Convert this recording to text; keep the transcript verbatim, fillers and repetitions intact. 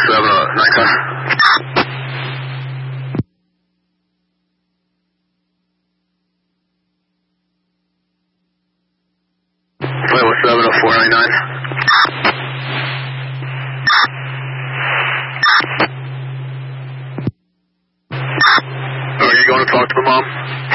seven, uh, night car. five oh seven, uh, four ninety-nine. Are you going to talk to the mom?